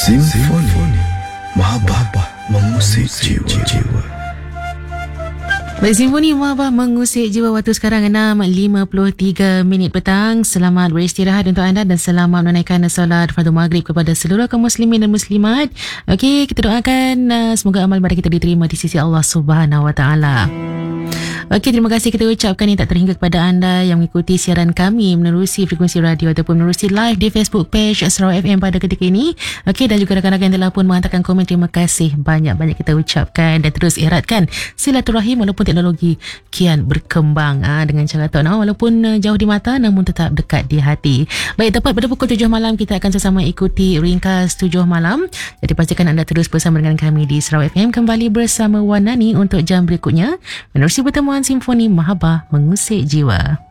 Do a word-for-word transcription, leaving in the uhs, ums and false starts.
Simfoni Mahabbah mengusik jiwa-jiwa. Baik, Simfoni Mahabbah mengusik jiwa. Waktu sekarang enam lima puluh tiga minit petang. Selamat beristirahat untuk anda dan selamat menunaikan solat fardu maghrib kepada seluruh kaum muslimin dan muslimat. Okey, kita doakan uh, semoga amal ibadah kita diterima di sisi Allah Subhanahu Wa Taala. Okey, terima kasih kita ucapkan yang tak terhingga kepada anda yang mengikuti siaran kami menerusi frekuensi radio ataupun menerusi live di Facebook page Sarawak F M pada ketika ini. Okey, dan juga rakan-rakan yang telah pun menghantarkan komen, terima kasih banyak-banyak kita ucapkan dan terus eratkan silaturahim walaupun teknologi kian berkembang ha, dengan cara tak nak walaupun uh, jauh di mata namun tetap dekat di hati. Baik, tepat pada pukul tujuh malam kita akan sesama ikuti ringkas tujuh malam. Jadi pastikan anda terus bersama dengan kami di Sarawak F M kembali bersama Wan Nani untuk jam berikutnya menerusi pertemuan Simfoni Mahabbah mengusik jiwa.